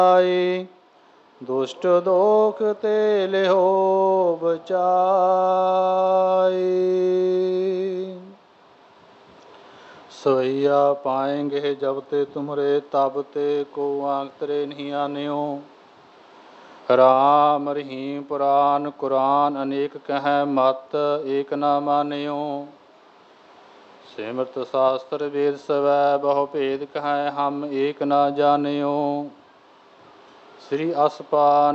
ਆਈ ਦੁਸ਼ਟ ਦੋਖ ਤੇ ਲਿਹੋ ਬਚਾਈ। ਸਵਈਆ ਪਾਏਂਗੇ ਜਬ ਤੇ ਤੁਮਰੇ ਤਬ ਤੇ ਕੋ ਆਂਤਰੇ ਨਹੀਂ ਆਨਿਓ। ਰਾਮ ਰਹੀਮ ਪੁਰਾਨ ਕੁਰਾਨ ਅਨੇਕ ਕਹਿ ਮਤ ਏਕ ਨਾ ਮਾਨਿਓ। ਸਿਮਰਤ ਸ਼ਾਸਤਰ ਵੇਦ ਸਵੈ ਬਹੁ ਭੇਦ ਕਹੈ ਹਮ ਏਕ ਨਾ ਜਾਣਿਓ। ਸ੍ਰੀ ਅਸਪਾਨ